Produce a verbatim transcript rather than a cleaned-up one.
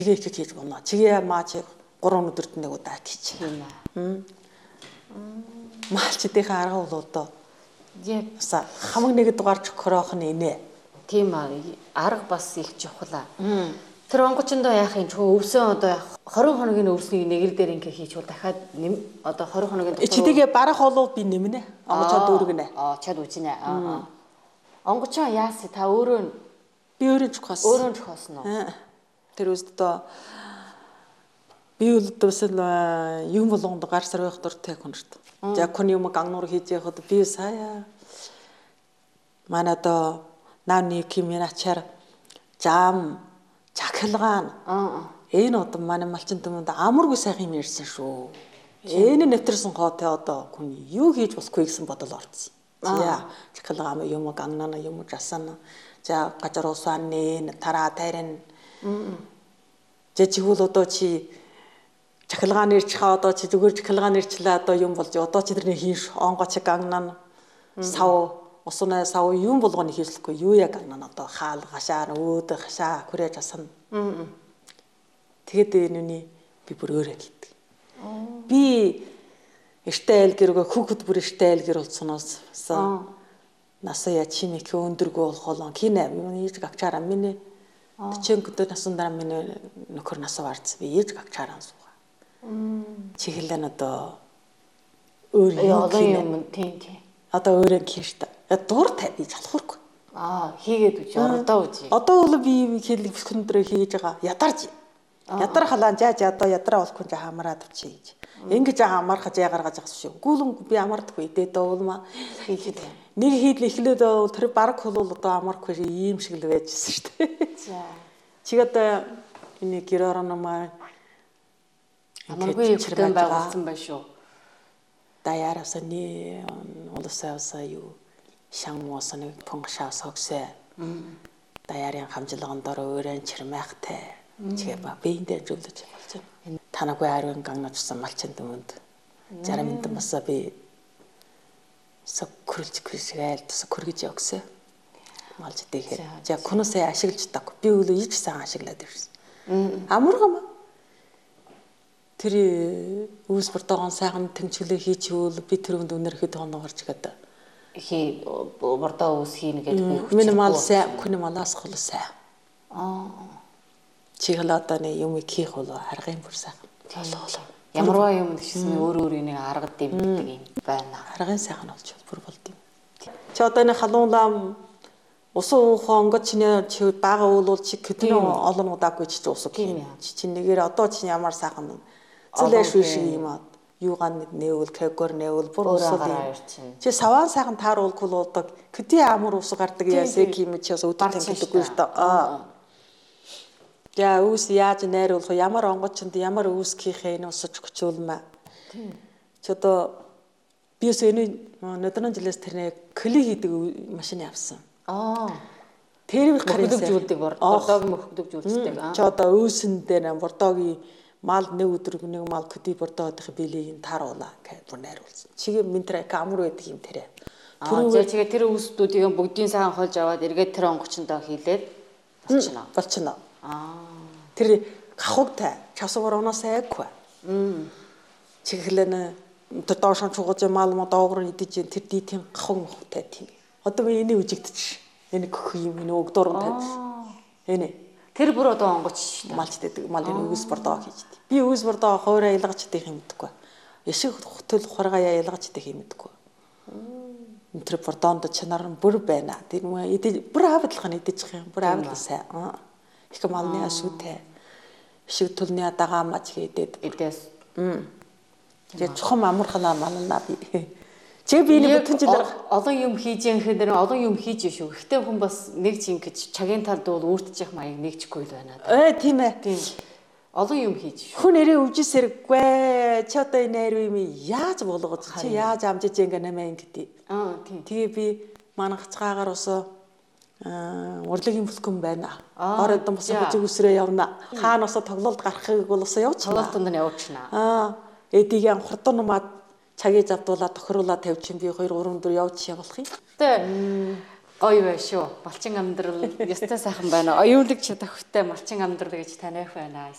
чигээ их хийж болно. Чигээ маа чи гурван өдөрт нэг удаа хийж. Тийм ээ. Малчдынхаа арга бол одоо яг хамаг нэг дугаарч хөрөөх нь инээ. Тийм аа арга бас их чухал аа. Тэр онгочондоо яах юм чөө өвсөн одоо двадцать хоногийн өвснийг нэгэр дээр ингээ хийчихвэл дахиад одоо двадцать хоногийн дотор чидийгээ барах болов би нэмнэ. Онгочоо дүүргэнэ. Аа чад үзнэ. Аа. Онгочоо яас та өөрөө би өөрөө жохоос. Өөрөө жохоосно уу? Тэр үстдөө би үлдвэсэл юм болгонд гар сар байх дуртай хүн шүү дээ. За хүн юм гангнуур хийж яхад би сая манай одоо нааны киминачаар жам чахилгаан энэ одоо манай малчин түмэнд амаргүй сайхан юм ярьсан шүү. Энэ нэвтэрсэн хоотой одоо хүн юу хийж болохгүй гэсэн бодол орсон. За чахилгаан юм гангнана юм жасана. За гажаруусaan нэ тараа тайран. Жэ чигүүл одоо чи чахилгаан нэрчхаа одоо чи зүгээр чахилгаан нэрчлээ одоо юм болж одоо чи тэрний хийн онгоч гангнана сав усунаа сав юм болгоны хийслэхгүй юу яг гангнана одоо хаал гашаа өөд гашаа хүрээж асна. Тэгэд энэний би бүр өөрөө гэдэг. Би эртээ айлгэргөө хүүхэд бүр эртээ айлгэр болсноос насаа чимик өндөргөө болохолон кинэ ийж гагчаараа минь төчөнгөд насан дараа минь нөхөр насаа варц би ийж гагчаараа суугаа. Чиглэн одоо өөр юм тийм тийм. Одоо өөрөө кишт. Дуртай би залхуургүй. Аа хийгээд үгүй ордоо үгүй. Одоо бол би хэлийг бүсгэн дээр хийж байгаа ядарч. Ядар халаан жааж одоо ядраа болох хүн жаа хамраад авчи гэж. Ингэж амархаж ягаргаж авах шүү. Гүлэн би амардаггүй дээд уулма хийхэд. Нэг хийдл эхлээд тэр баг хол одоо амархгүй ийм шиг л байжсэн шүү дээ. За. Чиг одоо энэ гэроронома амаргүй хөтөн байгуулсан байх шүү. Даяараса ни улсаасаа юу шангуусаа нэг понгшаа согсэ. Даяарын хамжлаган дор өөрийн чирмайхтай. Чигээ ба биендээ зөвлөж болж байна. Танаагүй ариун гангнацсан малчин дүмэнд. Зарим энэ бас би сокрулж крисгээл сокргиж өгсө. Малж дэхэр. За күнөөсөө ашиглаж даг. Би өлөө ич сайн ашиглаад ирсэн. Амаргам. Тэр үүс бортогоон сайхан тэмцүүлээ хийчихвэл би тэр өнд өнөрхэд хоногорч гэдэг. Хий бортоо ус хийнэ гэдэг би минимал сай күн малаас холсаа. Аа. Чиглэл одоо нэг юм хийх бол аргын бүр сайхан. Болоо. Ямарваа юм гэсэн өөр өөр нэг арга дэмждэг юм байна. Аргын сайхан болж бүр болд юм. Чи одоо нэг халуунлам усан хонгоч нэ чи бага уул чи хэдэн олон удаагүй чи усах юм. Чи нэгээр одоо чи ямар сайхан зэлэш биш юм аа. Юугаар нэг нээвэл кэгор нээвэл бүр усал юм. Чи саван сайхан тааруулгүй л удаг. Хэдий амар ус гардаг яасэ юм чи бас өдөр тэмдэггүй шүү дээ. Аа. За үүс яаж найруулах ямар онгочонд ямар үүс хийхээ энэ усаж өчүүлмэ. Тийм. Чи одоо би өс энэ өдрөн жилээс тэрний кли хийдэг машин авсан. Аа. Тэр хөлөвжүүлдэг бордог мөхөвдөгжүүлдэг. Чи одоо үүсэндээ бордогийн мал нэг өдөр нэг мал көдий бордоодох билийг тааруулаа гэж бүр найруулсан. Чигээ минтрэ камер байдаг юм тэрэ. Аа чигээ тэр үүсдүүдийг бүгдийн сайн холж аваад эргээд тэр онгочондоо хийлээд болчихно. Болчихно. Аа. Тэр хавхтай часвар оноос айгүй. Мм. Чиглэн тэр доошон чугаж мал мо доогор идэж тэр дитийн хавх мохтой тийм. Одоо би энийг үжигдчих. Энэ гөх юм энэ өгдөрөнд тавьж. Энэ тэр бүр одоо онгоч малч дэдэг мал энэ үүс бордоо хийжтэй. Би үүс бордоо хоороо ялгаж идэх юм мэдгүй. Эшиг хөтөл хоргаяа ялгаж идэх юм мэдгүй. Мм. Тэр бордоонд чанар нь бүр байна. Тэр мө идэж бүр авдлах нь идэж юм. Бүр авдласаа. Аа. Их малны асуутай. Шиг төлний дагаа маж хийдээд эдээс. Мм. Тэгээ чухам амархнаа манана би. Чи би нэг бүтэн жил олон юм хийж юм гэхээр олон юм хийж шүү. Гэхдээ хүн бас нэг ч ингэж чагийн талд бол өөртчих маяг нэгчгүй л байна. Э тийм ээ. Тийм. Олон юм хийж шүү. Хүн нэрээ үжис хэрэггүй. Чи одоо энэ найр юм яаж болгож чи яаж амжиж ингээ нэмээ ингэдий. Аа тийм. Тэгээ би манах цаагаар усаа урлагийн бүлгэн байна. Ороод бас бүжиг үсрээ явна. Хаана усаа тоглолт гарахыг бол усаа явуулчихна. Тоглолтонд нь явуулчихна. Аа эдигийн хурдан маад цагийг завдуулаад тохируулаад тавьчих би хоёр гурван өдөр явчих болох юм. Тэ гоё байна шүү. Малчин амьдрал ёстой сайхан байна. Оюулыг чадахтай малчин амьдрал гэж таних байна.